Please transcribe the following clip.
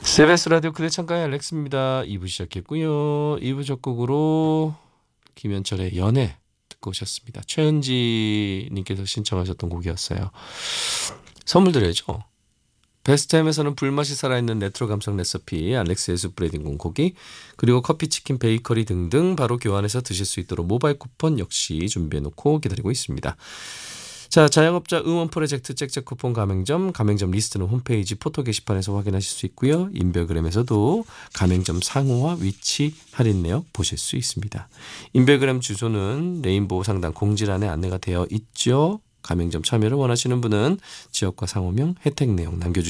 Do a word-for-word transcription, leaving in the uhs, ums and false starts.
씨비에스 라디오 그대 창가의 알렉스입니다. 이 부 시작했고요. 이 부 첫 곡으로 김현철의 연애 듣고 오셨습니다. 최은지님께서 신청하셨던 곡이었어요. 선물 드려야죠. 베스트햄에서는 불맛이 살아있는 레트로 감성 레시피, 알렉스의 숯브레딩 공고기, 그리고 커피, 치킨, 베이커리 등등 바로 교환해서 드실 수 있도록 모바일 쿠폰 역시 준비해놓고 기다리고 있습니다. 자, 자영업자 응원 프로젝트 잭잭 쿠폰 가맹점, 가맹점 리스트는 홈페이지 포토 게시판에서 확인하실 수 있고요. 인별그램에서도 가맹점 상호와 위치 할인 내역 보실 수 있습니다. 인별그램 주소는 레인보우 상단 공지란에 안내가 되어 있죠. 가맹점 참여를 원하시는 분은 지역과 상호명, 혜택 내용 남겨주시기